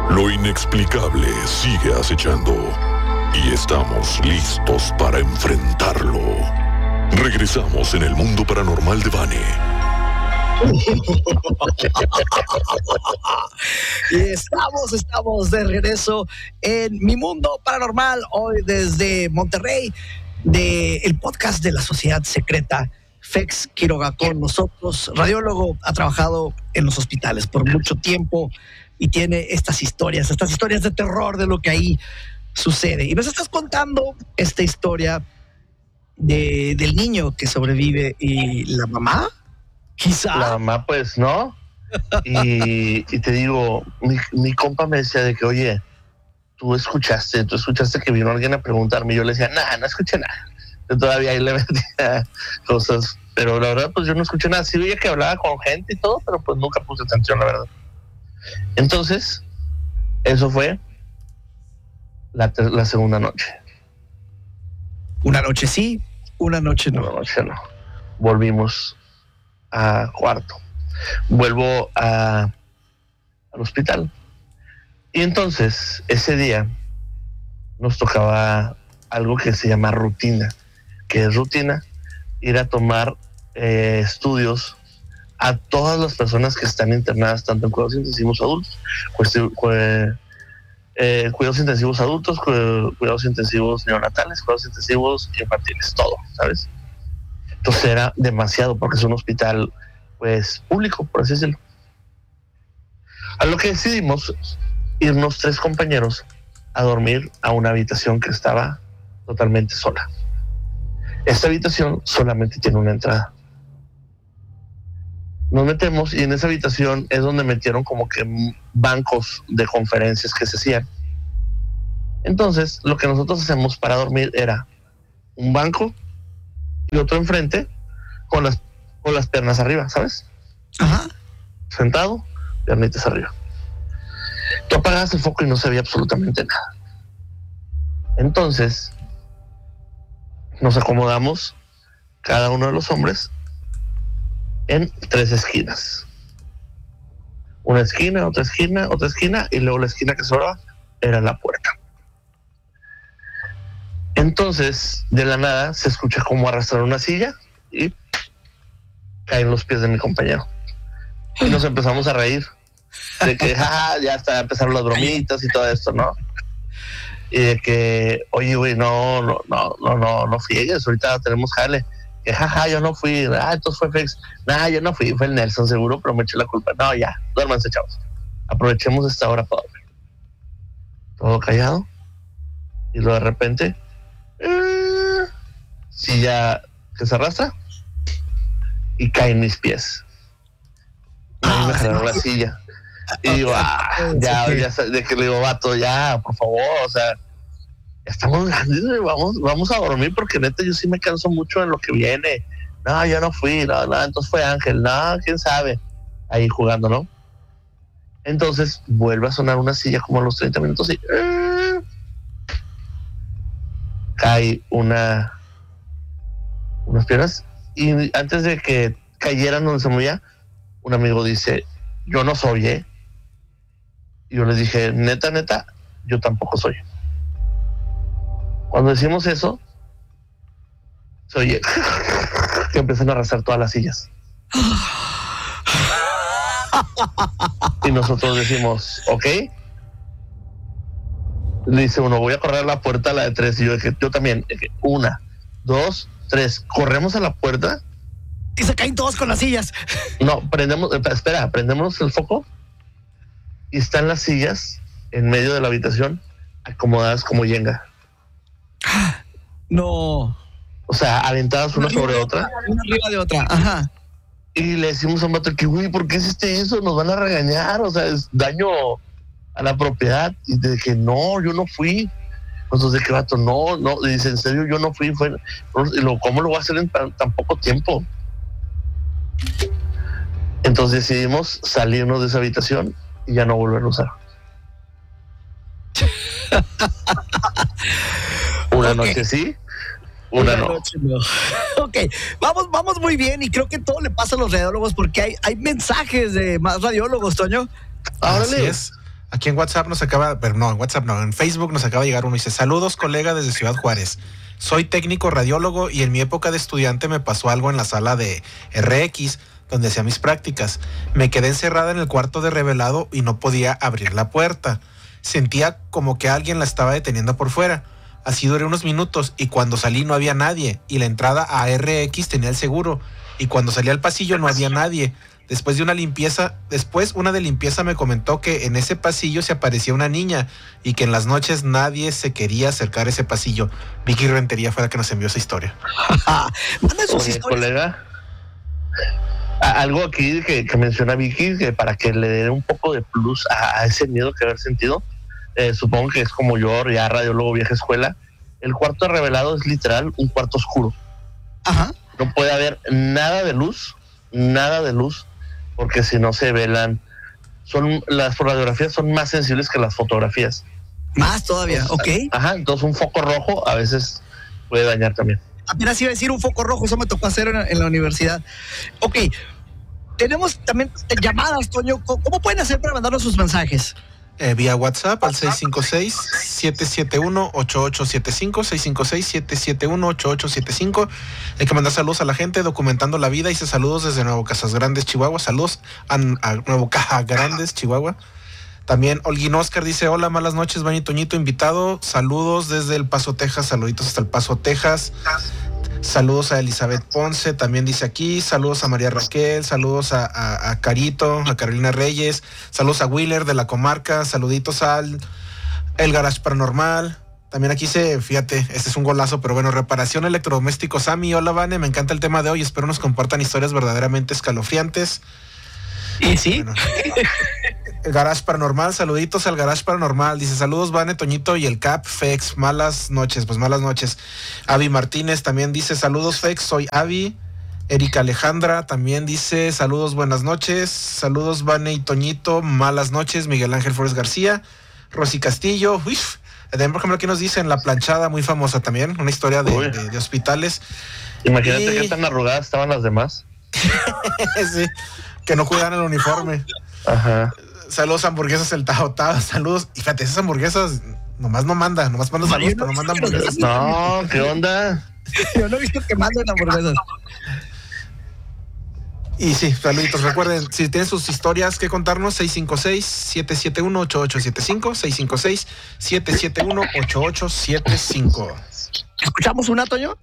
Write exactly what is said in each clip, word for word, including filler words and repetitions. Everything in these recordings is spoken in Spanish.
Lo inexplicable sigue acechando y estamos listos para enfrentarlo. Regresamos en el mundo paranormal de Vane. Y estamos, estamos de regreso en Mi Mundo Paranormal, hoy desde Monterrey, de el podcast de la Sociedad Secreta. Fex Quiroga con nosotros, radiólogo, ha trabajado en los hospitales por mucho tiempo y tiene estas historias, estas historias de terror de lo que ahí sucede. Y nos estás contando esta historia de, del niño que sobrevive y la mamá, quizá. La mamá, pues, ¿no? Y, y te digo, mi, mi compa me decía de que, oye, tú escuchaste, tú escuchaste que vino alguien a preguntarme. Y yo le decía, nada, no escuché nada. Yo todavía ahí le metía cosas, pero la verdad, pues yo no escuché nada. Sí veía que hablaba con gente y todo, pero pues nunca puse atención, la verdad. Entonces, eso fue la, la segunda noche. Una noche sí, una noche no. Una noche no. Volvimos a cuarto. Vuelvo a, al hospital. Y entonces, ese día, nos tocaba algo que se llama rutina. Que es rutina, ir a tomar eh, estudios a todas las personas que están internadas, tanto en cuidados intensivos adultos, cuesti- cu- eh, cuidados intensivos adultos, cu- cuidados intensivos neonatales, cuidados intensivos infantiles, todo, ¿sabes? Entonces era demasiado porque es un hospital, pues, público, por así decirlo. A lo que decidimos irnos tres compañeros a dormir a una habitación que estaba totalmente sola. Esta habitación solamente tiene una entrada. Nos metemos y en esa habitación es donde metieron como que bancos de conferencias que se hacían. Entonces, lo que nosotros hacemos para dormir era un banco y otro enfrente con las, con las piernas arriba, ¿sabes? Ajá. Sentado, piernitas arriba. Tú apagabas el foco y no se veía absolutamente nada. Entonces, nos acomodamos cada uno de los hombres en tres esquinas. Una esquina, otra esquina, otra esquina, y luego la esquina que sobraba era la puerta. Entonces, de la nada, se escucha como arrastrar una silla y caen los pies de mi compañero. Y nos empezamos a reír de que ah, ya está, empezaron las bromitas y todo esto, ¿no? Y de que, oye, güey, no, no, no, no, no, no friegues, ahorita tenemos jale. Que jaja, yo no fui, ah, entonces fue Fex. Nah, yo no fui, fue el Nelson seguro, pero me eché la culpa. No, ya, duérmanse, chavos. Aprovechemos esta hora para dormir. Todo callado. Y luego de repente, eh, silla que se arrastra y cae en mis pies. A mí me jalaron la silla. Y digo, ah, ya, ya, de que le digo, vato, ya, por favor, o sea, ya estamos grandes, vamos, vamos a dormir porque neta yo sí me canso mucho en lo que viene. No, yo no fui, no, no, entonces fue Ángel, no, quién sabe, ahí jugando, ¿no? Entonces vuelve a sonar una silla como a los treinta minutos y eh, cae una unas piernas y antes de que cayeran donde se movía, un amigo dice, yo no soy, ¿eh? Y yo les dije, neta, neta, yo tampoco soy. Cuando decimos eso, se oye que empiezan a arrastrar todas las sillas. Y nosotros decimos, ok. Le dice uno, voy a correr a la puerta, a la de tres. Y yo dije, yo también. Dije, una, dos, tres. Corremos a la puerta. Y se caen todos con las sillas. No, prendemos, espera, prendemos el foco. Y están las sillas en medio de la habitación, acomodadas como yenga. No. O sea, aventadas una, una sobre otra. Una arriba de otra, ajá. Y le decimos a un vato que, güey, ¿por qué hiciste eso? Nos van a regañar, o sea, es daño a la propiedad. Y de que no, yo no fui. Entonces, de que vato, no, no. Y dice, en serio, yo no fui. Fue, y lo, ¿cómo lo voy a hacer en tan, tan poco tiempo? Entonces decidimos salirnos de esa habitación y ya no volverlo a usar. Una okay. noche sí, una, una no. Noche no. Ok, vamos, vamos muy bien y creo que todo le pasa a los radiólogos porque hay, hay mensajes de más radiólogos, Toño. Así es, Aquí en WhatsApp nos acaba, pero no, en WhatsApp no, en Facebook nos acaba de llegar uno y dice, saludos colega desde Ciudad Juárez. Soy técnico radiólogo y en mi época de estudiante me pasó algo en la sala de R X donde hacía mis prácticas. Me quedé encerrada en el cuarto de revelado y no podía abrir la puerta. Sentía como que alguien la estaba deteniendo por fuera. Así duré unos minutos y cuando salí no había nadie y la entrada a R X tenía el seguro y cuando salí al pasillo no había nadie. Después de una limpieza, después una de limpieza me comentó que en ese pasillo se aparecía una niña y que en las noches nadie se quería acercar a ese pasillo. Vicky Rentería fue la que nos envió esa historia. Oye, colega, algo aquí que, que menciona Vicky, que para que le dé un poco de plus a, a ese miedo que haber sentido, eh, supongo que es como yo, ya radiólogo vieja escuela, el cuarto revelado es literal un cuarto oscuro. Ajá. No puede haber nada de luz, nada de luz, porque si no se velan, son las radiografías son más sensibles que las fotografías. Más todavía, entonces, ok. Ajá, entonces un foco rojo a veces puede dañar también. Apenas iba a decir un foco rojo, eso me tocó hacer en, en la universidad. Ok, tenemos también llamadas, Toño. ¿Cómo pueden hacer para mandarnos sus mensajes? Eh, vía WhatsApp al seis cinco seis, siete siete uno, ocho ocho siete cinco, seis cinco seis, siete siete uno, ocho ocho siete cinco. Hay que mandar saludos a la gente documentando la vida. Dice saludos desde Nuevo Casas Grandes, Chihuahua. Saludos a, a Nuevo Casas Grandes, Chihuahua. También Olguín Oscar dice, hola, malas noches, Bani Toñito, invitado. Saludos desde El Paso, Texas. Saluditos hasta El Paso, Texas. Saludos a Elizabeth Ponce, también dice aquí. Saludos a María Raquel, saludos a, a, a Carito, a Carolina Reyes. Saludos a Wheeler de la comarca. Saluditos al El Garage Paranormal. También aquí se, fíjate, este es un golazo, pero bueno, reparación electrodoméstico Sammy. Hola, Vane, me encanta el tema de hoy. Espero nos compartan historias verdaderamente escalofriantes. ¿Y sí? Bueno, el Garage Paranormal, saluditos al Garage Paranormal. Dice, saludos, Vane, Toñito y el Cap, Fex. Malas noches, pues malas noches. Avi Martínez también dice, saludos, Fex, soy Avi. Erika Alejandra también dice, saludos, buenas noches. Saludos, Vane y Toñito, malas noches. Miguel Ángel Flores García. Rosy Castillo, uff. También, por ejemplo, aquí nos dicen La Planchada, muy famosa también, una historia de, de, de hospitales. Imagínate y... qué tan arrugadas estaban las demás. Sí, que no cuidaban el uniforme. Ajá. Saludos, hamburguesas El Tao Tao. Saludos. Y fíjate, esas hamburguesas nomás no mandan, nomás mandan saludos, pero no mandan hamburguesas. No, ¿qué onda? Yo no he visto que manden hamburguesas. Y sí, saluditos. Recuerden, si tienen sus historias que contarnos, seis cinco seis, siete siete uno, ocho ocho siete cinco, seis cinco seis, siete siete uno, ocho ocho siete cinco. ¿Escuchamos una, Toño?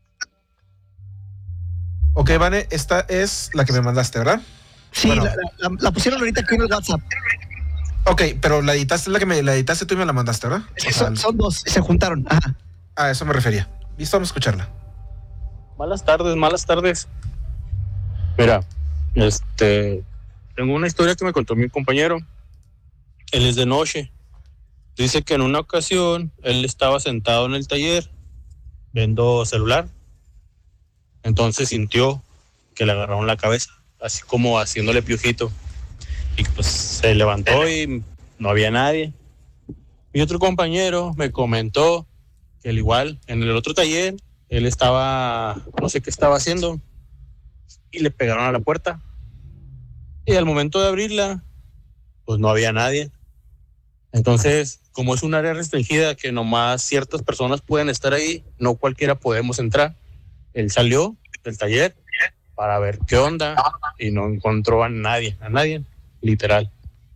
Ok, Vane, esta es la que me mandaste, ¿verdad? Sí, bueno. la, la, la pusieron ahorita aquí en el WhatsApp. Ok, pero la editaste, la que me la editaste tú y me la mandaste, ¿verdad? Es que son, son dos, se juntaron. Ajá. A eso me refería. Listo, vamos a escucharla. Malas tardes, malas tardes. Mira, este, tengo una historia que me contó mi compañero. Él es de noche. Dice que en una ocasión él estaba sentado en el taller viendo celular. Entonces sintió que le agarraron la cabeza, así como haciéndole piojito. Y pues se levantó y no había nadie. Mi otro compañero me comentó que al igual en el otro taller él estaba, no sé qué estaba haciendo, y le pegaron a la puerta. Y al momento de abrirla, pues no había nadie. Entonces, como es un área restringida que nomás ciertas personas pueden estar ahí, no cualquiera podemos entrar. Él salió del taller para ver qué onda y no encontró a nadie, a nadie, literal.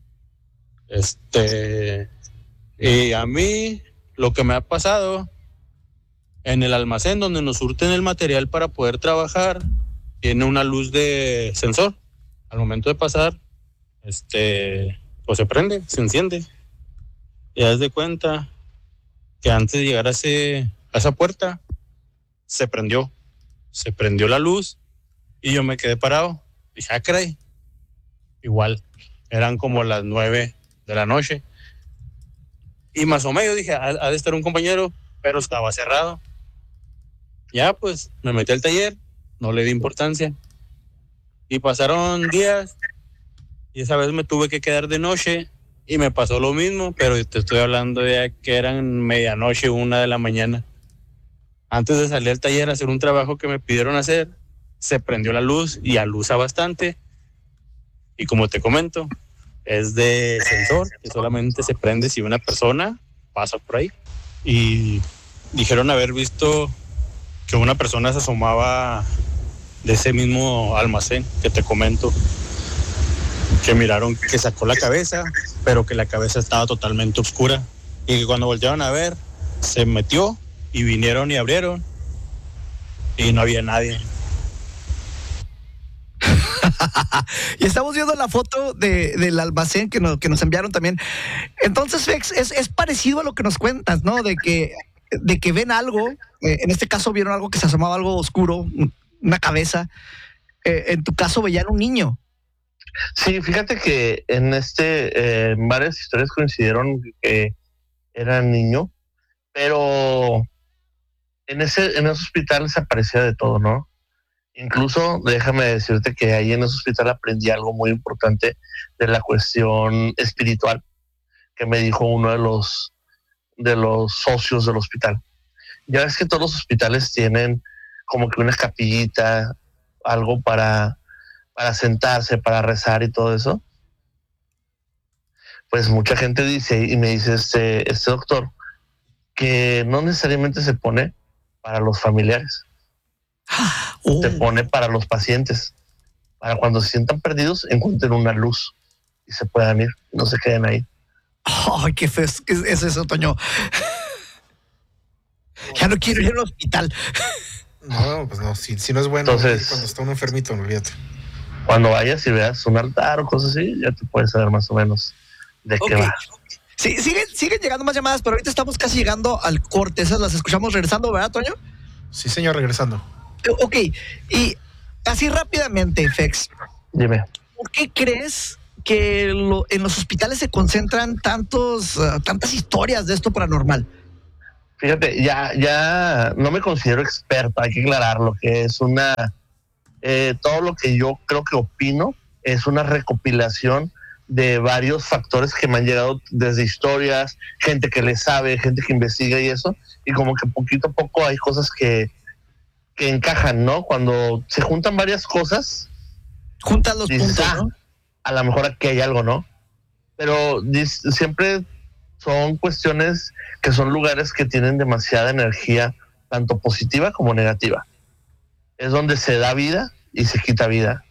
Este, y a mí lo que me ha pasado en el almacén donde nos surten el material para poder trabajar, tiene una luz de sensor. Al momento de pasar, este, pues se prende, se enciende. Y haz de cuenta que antes de llegar a, ese, a esa puerta, se prendió. Se prendió la luz y yo me quedé parado. Dije, ah, caray. Igual, eran como las nueve de la noche. Y más o menos dije, ha, ha de estar un compañero, pero estaba cerrado. Ya, pues, me metí al taller, no le di importancia. Y pasaron días y esa vez me tuve que quedar de noche y me pasó lo mismo, pero te estoy hablando de que eran medianoche, una de la mañana. Antes de salir al taller a hacer un trabajo que me pidieron hacer, se prendió la luz y alusa bastante. Y como te comento, es de sensor, que solamente se prende si una persona pasa por ahí. Y dijeron haber visto que una persona se asomaba de ese mismo almacén que te comento, que miraron que sacó la cabeza, pero que la cabeza estaba totalmente oscura, y que cuando voltearon a ver, se metió y vinieron y abrieron y no había nadie. Y estamos viendo la foto de, del almacén que nos, que nos enviaron también. Entonces, Fex, es, es parecido a lo que nos cuentas, ¿no? De que, de que ven algo, eh, en este caso vieron algo que se asomaba, algo oscuro, una cabeza. Eh, en tu caso veían un niño. Sí, fíjate que en este, eh, en varias historias coincidieron que era niño, pero en ese, en ese hospital se aparecía de todo, ¿no? Incluso déjame decirte que ahí en ese hospital aprendí algo muy importante de la cuestión espiritual que me dijo uno de los de los socios del hospital. Ya ves que todos los hospitales tienen como que una capillita, algo para, para sentarse, para rezar y todo eso. Pues mucha gente dice, y me dice este, este doctor, que no necesariamente se pone para los familiares. Oh. Se pone para los pacientes, para cuando se sientan perdidos encuentren una luz y se puedan ir, no se queden ahí. Ay, qué feo es, es eso, Toño. Ya no quiero ir al hospital. No, pues no, si, si no es bueno. Entonces, cuando está un enfermito, no olvídate. Cuando vayas y veas un altar o cosas así, ya te puedes saber más o menos de okay. qué va. Sí, siguen, siguen llegando más llamadas, pero ahorita estamos casi llegando al corte. Esas las escuchamos regresando, ¿verdad, Toño? Sí, señor, regresando. Ok, y así rápidamente, Fex. Dime. ¿Por qué crees que lo, en los hospitales se concentran tantos, uh, tantas historias de esto paranormal? Fíjate, ya, ya no me considero experto, hay que aclararlo, que es una, eh, todo lo que yo creo que opino es una recopilación de varios factores que me han llegado desde historias, gente que le sabe, gente que investiga y eso, y como que poquito a poco hay cosas que, que encajan, ¿no? Cuando se juntan varias cosas, juntan los dices, puntos, ah, ¿no? A lo mejor aquí hay algo, ¿no? Pero dis, siempre son cuestiones que son lugares que tienen demasiada energía, tanto positiva como negativa. Es donde se da vida y se quita vida.